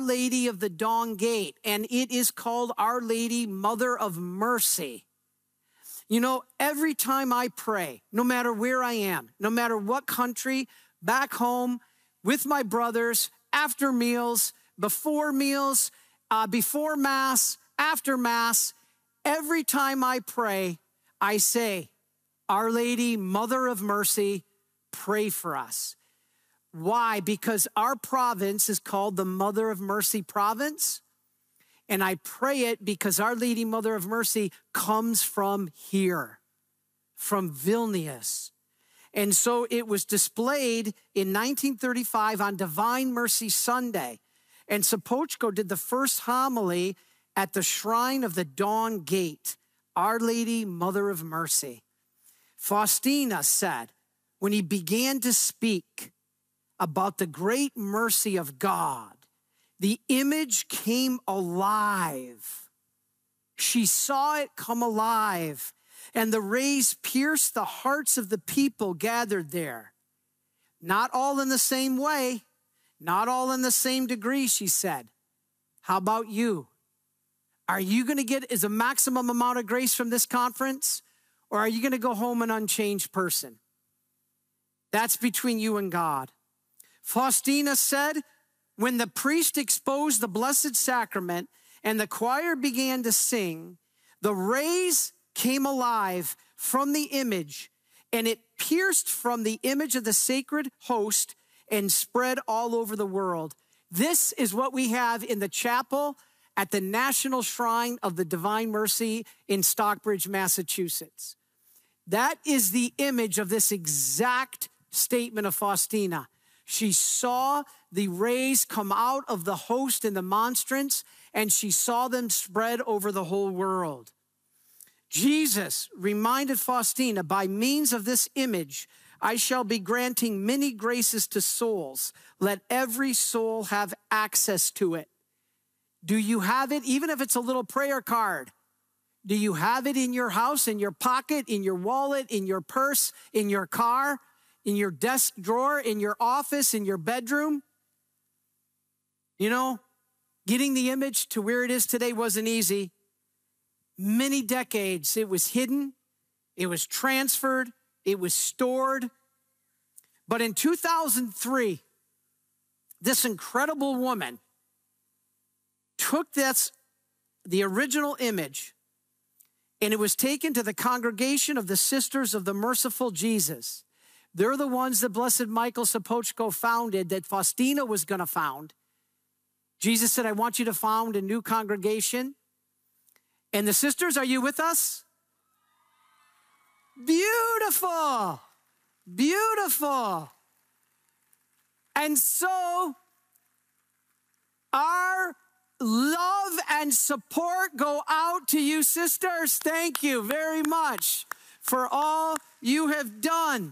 Lady of the Dawn Gate, and it is called Our Lady, Mother of Mercy. You know, every time I pray, no matter where I am, no matter what country, back home, with my brothers, after meals, before Mass, after Mass, every time I pray, I say, Our Lady, Mother of Mercy, pray for us. Why? Because our province is called the Mother of Mercy province. And I pray it because Our Lady, Mother of Mercy, comes from here, from Vilnius. And so it was displayed in 1935 on Divine Mercy Sunday. And Sopoćko did the first homily at the Shrine of the Dawn Gate, Our Lady, Mother of Mercy. Faustina said, when he began to speak about the great mercy of God, the image came alive. She saw it come alive, and the rays pierced the hearts of the people gathered there. Not all in the same way, not all in the same degree, she said. How about you? Are you going to get a maximum amount of grace from this conference, or are you going to go home an unchanged person? That's between you and God. Faustina said, when the priest exposed the Blessed Sacrament and the choir began to sing, the rays came alive from the image, and it pierced from the image of the sacred host and spread all over the world. This is what we have in the chapel at the National Shrine of the Divine Mercy in Stockbridge, Massachusetts. That is the image of this exact statement of Faustina. She saw the rays come out of the host and the monstrance, and she saw them spread over the whole world. Jesus reminded Faustina, by means of this image, I shall be granting many graces to souls. Let every soul have access to it. Do you have it, even if it's a little prayer card? Do you have it in your house, in your pocket, in your wallet, in your purse, in your car, in your desk drawer, in your office, in your bedroom? You know, getting the image to where it is today wasn't easy. Many decades, it was hidden, it was transferred, it was stored. But in 2003, this incredible woman took the original image, and it was taken to the Congregation of the Sisters of the Merciful Jesus. They're the ones that Blessed Michael Sopoćko founded, that Faustina was going to found. Jesus said, I want you to found a new congregation. And the sisters, are you with us? Beautiful. Beautiful. And so our love and support go out to you, sisters. Thank you very much for all you have done.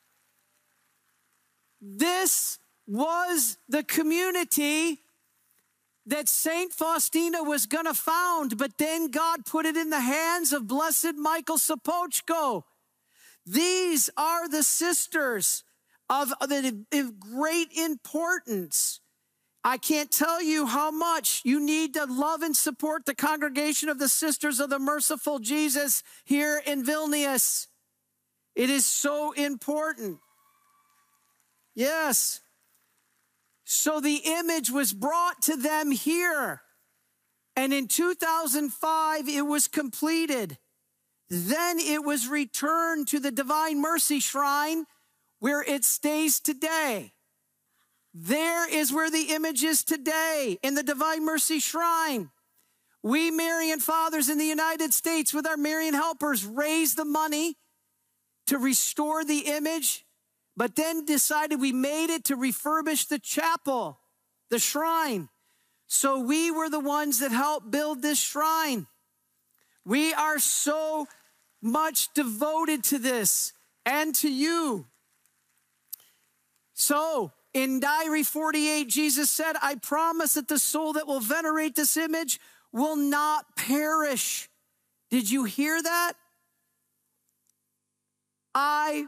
This was the community that Saint Faustina was going to found, but then God put it in the hands of Blessed Michael Sopoćko. These are the sisters of great importance. I can't tell you how much you need to love and support the Congregation of the Sisters of the Merciful Jesus here in Vilnius. It is so important. Yes. So the image was brought to them here. And in 2005, it was completed. Then it was returned to the Divine Mercy Shrine, where it stays today. There is where the image is today, in the Divine Mercy Shrine. We Marian Fathers in the United States, with our Marian helpers, raised the money to restore the image, but then decided we made it to refurbish the chapel, the shrine. So we were the ones that helped build this shrine. We are so much devoted to this and to you. So in Diary 48, Jesus said, I promise that the soul that will venerate this image will not perish. Did you hear that? I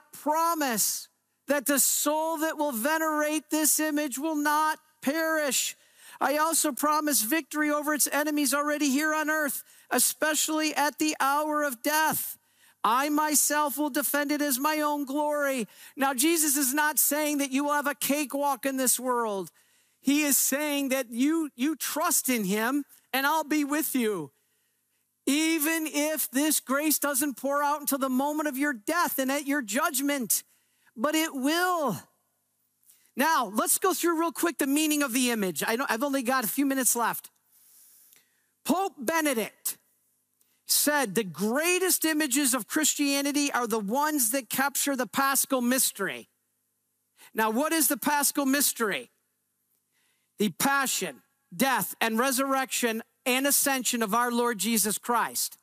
promise that the soul that will venerate this image will not perish. I also promise victory over its enemies already here on earth, especially at the hour of death. I myself will defend it as my own glory. Now, Jesus is not saying that you will have a cakewalk in this world. He is saying that you trust in him and I'll be with you. Even if this grace doesn't pour out until the moment of your death and at your judgment, but it will. Now, let's go through real quick the meaning of the image. I've only got a few minutes left. Pope Benedict said the greatest images of Christianity are the ones that capture the Paschal mystery. Now, what is the Paschal mystery? The passion, death, and resurrection and ascension of our Lord Jesus Christ.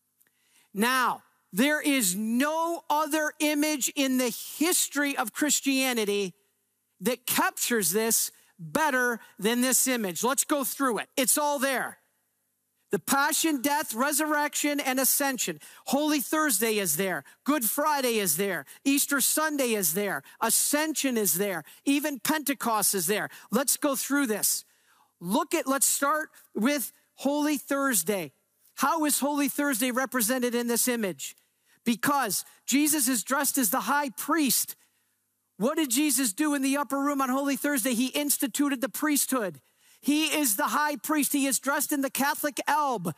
Now, there is no other image in the history of Christianity that captures this better than this image. Let's go through it. It's all there. The passion, death, resurrection, and ascension. Holy Thursday is there. Good Friday is there. Easter Sunday is there. Ascension is there. Even Pentecost is there. Let's go through this. Let's start with Holy Thursday. How is Holy Thursday represented in this image? Because Jesus is dressed as the high priest. What did Jesus do in the upper room on Holy Thursday? He instituted the priesthood. He is the high priest. He is dressed in the Catholic alb.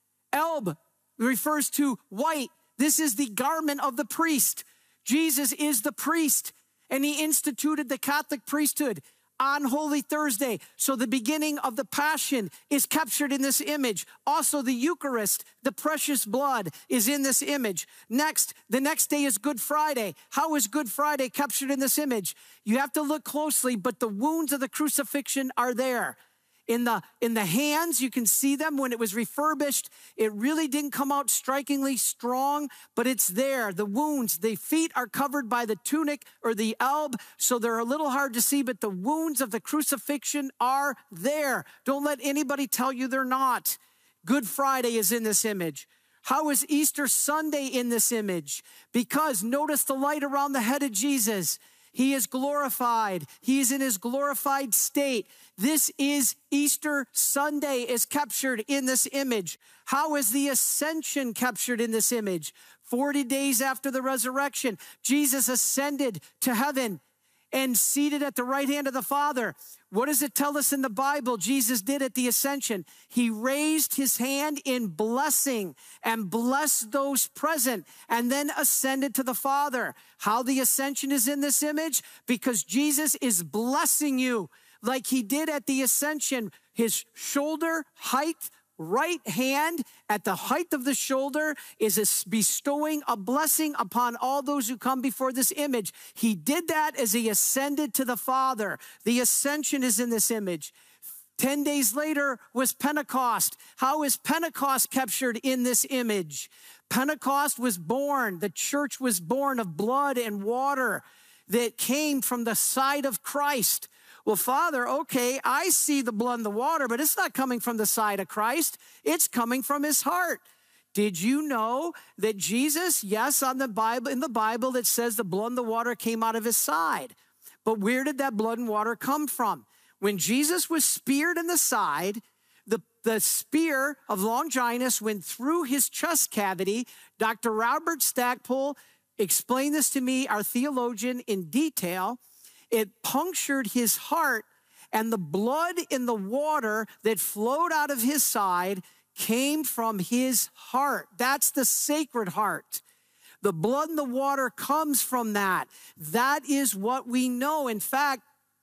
Alb refers to white. This is the garment of the priest. Jesus is the priest, and he instituted the Catholic priesthood on Holy Thursday. So the beginning of the Passion is captured in this image. Also the Eucharist, the precious blood, is in this image. Next, the next day is Good Friday. How is Good Friday captured in this image? You have to look closely, but the wounds of the crucifixion are there. In the hands, you can see them when it was refurbished. It really didn't come out strikingly strong, but it's there. The wounds, the feet are covered by the tunic or the alb, so they're a little hard to see, but the wounds of the crucifixion are there. Don't let anybody tell you they're not. Good Friday is in this image. How is Easter Sunday in this image? Because notice the light around the head of Jesus. He is glorified. He is in his glorified state. This is Easter Sunday is captured in this image. How is the ascension captured in this image? 40 days after the resurrection, Jesus ascended to heaven and seated at the right hand of the Father. What does it tell us in the Bible Jesus did at the ascension? He raised his hand in blessing and blessed those present and then ascended to the Father. How the ascension is in this image? Because Jesus is blessing you like he did at the ascension. His shoulder height, right hand at the height of the shoulder is bestowing a blessing upon all those who come before this image. He did that as he ascended to the Father. The ascension is in this image. 10 days later was Pentecost. How is Pentecost captured in this image? Pentecost was born. The church was born of blood and water that came from the side of Christ. Well, Father, okay, I see the blood and the water, but it's not coming from the side of Christ. It's coming from his heart. Did you know that Jesus, yes, in the Bible, it says the blood and the water came out of his side. But where did that blood and water come from? When Jesus was speared in the side, the spear of Longinus went through his chest cavity. Dr. Robert Stackpole explained this to me, our theologian, in detail. It punctured his heart, and the blood in the water that flowed out of his side came from his heart. That's the Sacred Heart. The blood and the water comes from that. That is what we know. In fact,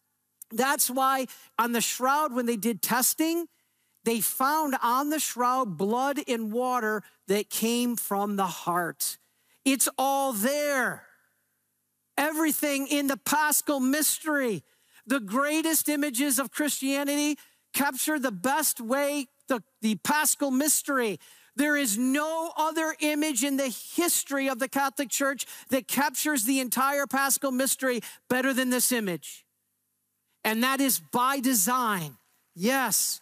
that's why on the shroud, when they did testing, they found on the shroud blood and water that came from the heart. It's all there. Everything in the Paschal mystery, the greatest images of Christianity capture the best way the Paschal mystery. There is no other image in the history of the Catholic Church that captures the entire Paschal mystery better than this image. And that is by design. Yes.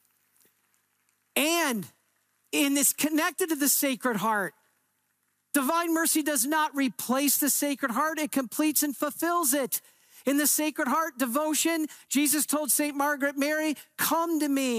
And in this connected to the Sacred Heart, Divine mercy does not replace the Sacred Heart. It completes and fulfills it. In the Sacred Heart devotion, Jesus told St. Margaret Mary, come to me.